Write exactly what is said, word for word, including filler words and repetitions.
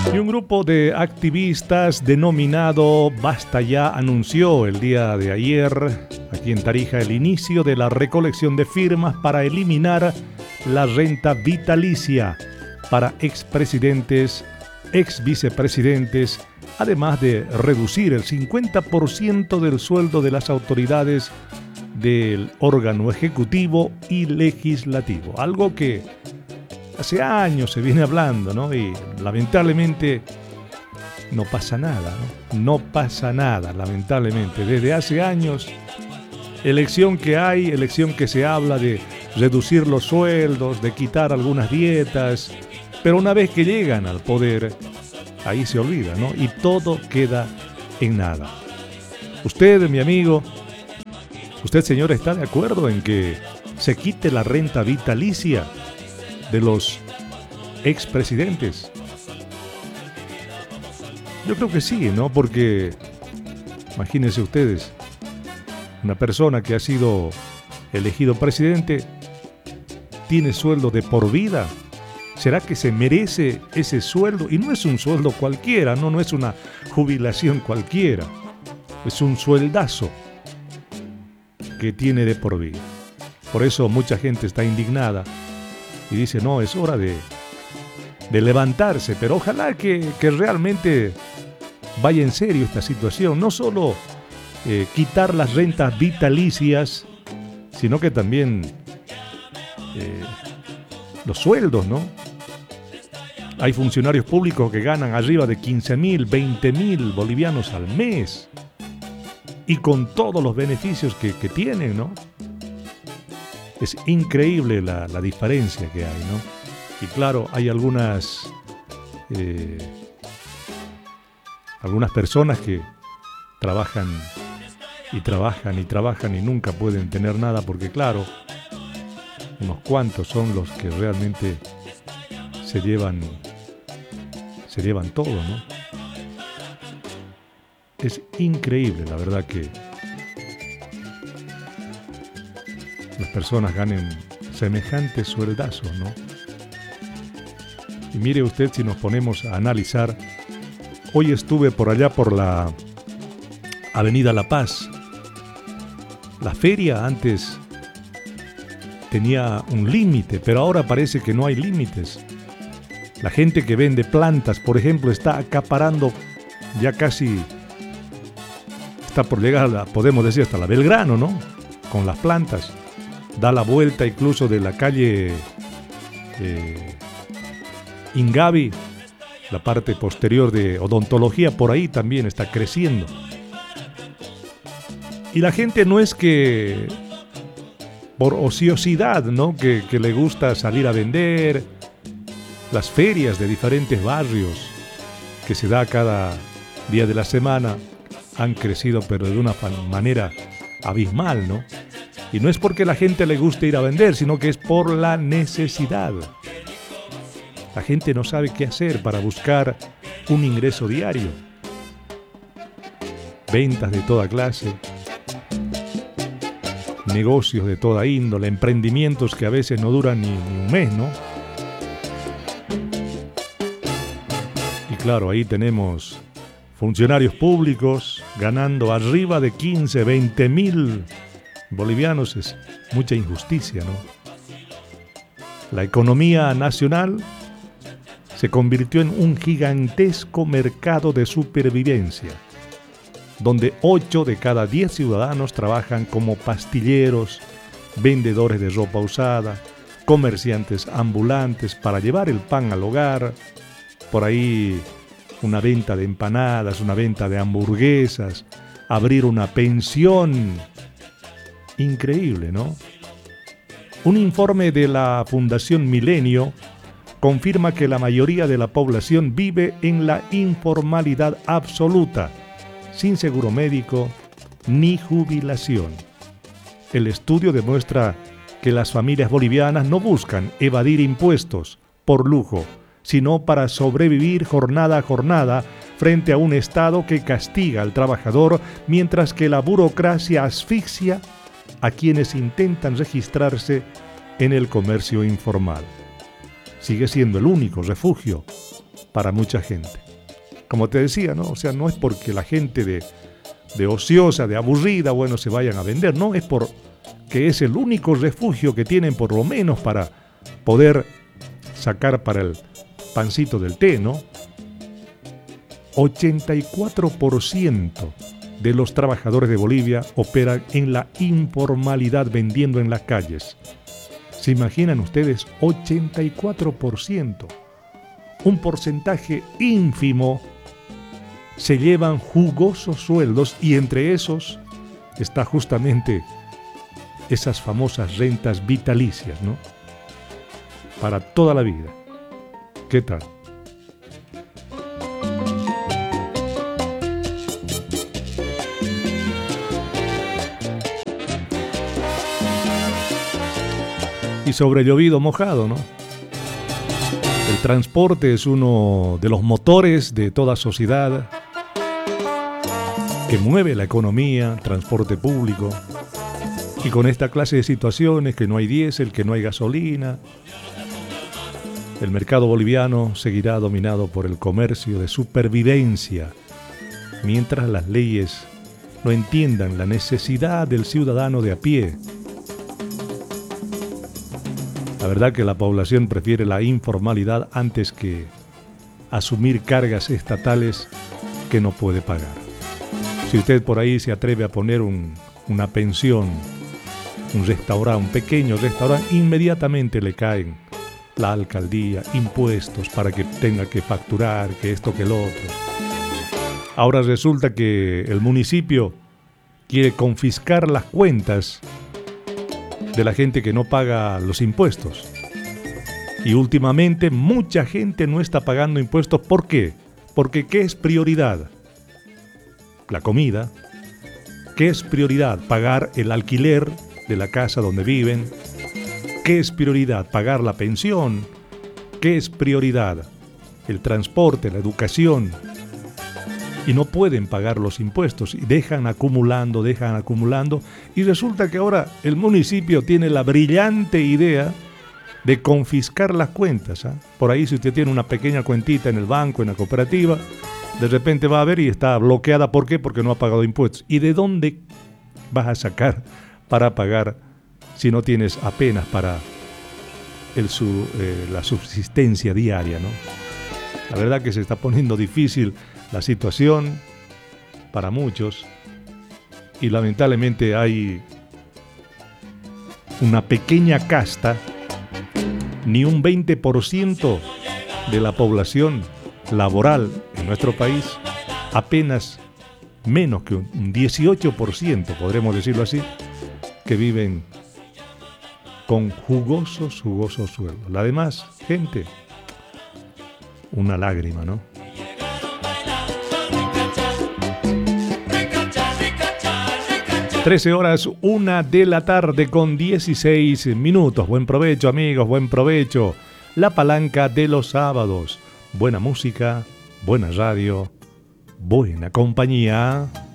Y un grupo de activistas denominado Basta Ya anunció el día de ayer, aquí en Tarija, el inicio de la recolección de firmas para eliminar la renta vitalicia para expresidentes, ex vicepresidentes, además de reducir el cincuenta por ciento del sueldo de las autoridades del órgano ejecutivo y legislativo. Algo que hace años se viene hablando, ¿no? Y lamentablemente no pasa nada, ¿no? No pasa nada, lamentablemente. Desde hace años, elección que hay, elección que se habla de reducir los sueldos, de quitar algunas dietas, pero una vez que llegan al poder, ahí se olvida, ¿no? Y todo queda en nada. Usted, mi amigo, usted, señor, ¿está de acuerdo en que se quite la renta vitalicia de los expresidentes? Yo creo que sí, ¿no? Porque imagínense ustedes, una persona que ha sido elegido presidente tiene sueldo de por vida. ¿Será que se merece ese sueldo? Y no es un sueldo cualquiera, no, no es una jubilación cualquiera. Es un sueldazo que tiene de por vida. Por eso mucha gente está indignada y dice, no, es hora de, de levantarse, pero ojalá que, que realmente vaya en serio esta situación. No solo eh, quitar las rentas vitalicias, sino que también eh, los sueldos, ¿no? Hay funcionarios públicos que ganan arriba de quince mil, veinte mil bolivianos al mes, y con todos los beneficios que, que tienen, ¿no? Es increíble la, la diferencia que hay, ¿no? Y claro, hay algunas eh, algunas personas que trabajan y trabajan y trabajan y nunca pueden tener nada porque, claro, unos cuantos son los que realmente se llevan se llevan todo, ¿no? Es increíble, la verdad, que las personas ganen semejantes sueldazos, ¿no? Y mire usted, si nos ponemos a analizar, hoy estuve por allá por la Avenida La Paz. La feria antes tenía un límite, pero ahora parece que no hay límites. La gente que vende plantas, por ejemplo, está acaparando ya casi, está por llegar, a, podemos decir, hasta la Belgrano, ¿no? Con las plantas. Da la vuelta incluso de la calle eh, Ingavi, la parte posterior de odontología, por ahí también está creciendo. Y la gente no es que por ociosidad, ¿no? Que, que le gusta salir a vender. Las ferias de diferentes barrios que se da cada día de la semana han crecido, pero de una manera abismal, ¿no? Y no es porque la gente le guste ir a vender, sino que es por la necesidad. La gente no sabe qué hacer para buscar un ingreso diario. Ventas de toda clase, negocios de toda índole, emprendimientos que a veces no duran ni, ni un mes, ¿no? Y claro, ahí tenemos funcionarios públicos ganando arriba de quince, veinte mil bolivianos. Es mucha injusticia, ¿no? La economía nacional se convirtió en un gigantesco mercado de supervivencia, donde ocho de cada diez ciudadanos trabajan como pastilleros, vendedores de ropa usada, comerciantes ambulantes para llevar el pan al hogar, por ahí una venta de empanadas, una venta de hamburguesas, abrir una pensión. Increíble, ¿no? Un informe de la Fundación Milenio confirma que la mayoría de la población vive en la informalidad absoluta, sin seguro médico ni jubilación. El estudio demuestra que las familias bolivianas no buscan evadir impuestos por lujo, sino para sobrevivir jornada a jornada frente a un Estado que castiga al trabajador, mientras que la burocracia asfixia a quienes intentan registrarse en el comercio informal. Sigue siendo el único refugio para mucha gente. Como te decía, ¿no? O sea, no es porque la gente de, de ociosa, de aburrida, bueno, se vayan a vender, no, es porque es el único refugio que tienen por lo menos para poder sacar para el pancito del té, ¿no? ochenta y cuatro por ciento de los trabajadores de Bolivia operan en la informalidad vendiendo en las calles. ¿Se imaginan ustedes? ochenta y cuatro por ciento. Un porcentaje ínfimo se llevan jugosos sueldos y entre esos está justamente esas famosas rentas vitalicias, ¿no? Para toda la vida. ¿Qué tal? Y sobre llovido mojado, ¿no? El transporte es uno de los motores de toda sociedad que mueve la economía, transporte público. Y con esta clase de situaciones, que no hay diésel, que no hay gasolina, el mercado boliviano seguirá dominado por el comercio de supervivencia, mientras las leyes no entiendan la necesidad del ciudadano de a pie. La verdad que la población prefiere la informalidad antes que asumir cargas estatales que no puede pagar. Si usted por ahí se atreve a poner un, una pensión, un restaurante, un pequeño restaurante, inmediatamente le caen la alcaldía, impuestos para que tenga que facturar, que esto, que lo otro. Ahora resulta que el municipio quiere confiscar las cuentas de la gente que no paga los impuestos. Y últimamente mucha gente no está pagando impuestos. ¿Por qué? Porque ¿qué es prioridad? La comida. ¿Qué es prioridad? Pagar el alquiler de la casa donde viven. ¿Qué es prioridad? Pagar la pensión. ¿Qué es prioridad? El transporte, la educación. Y no pueden pagar los impuestos y dejan acumulando, dejan acumulando y resulta que ahora el municipio tiene la brillante idea de confiscar las cuentas, ¿eh? Por ahí si usted tiene una pequeña cuentita en el banco, en la cooperativa, de repente va a ver y está bloqueada. ¿Por qué? Porque no ha pagado impuestos. ¿Y de dónde vas a sacar para pagar si no tienes apenas para el su, eh, la subsistencia diaria, ¿no? La verdad que se está poniendo difícil la situación para muchos y lamentablemente hay una pequeña casta, ni un veinte por ciento de la población laboral en nuestro país, apenas menos que un dieciocho por ciento, podremos decirlo así, que viven con jugosos, jugosos sueldos. La demás gente, una lágrima, ¿no? trece horas, una de la tarde con dieciséis minutos. Buen provecho, amigos, buen provecho. La palanca de los sábados. Buena música, buena radio, buena compañía.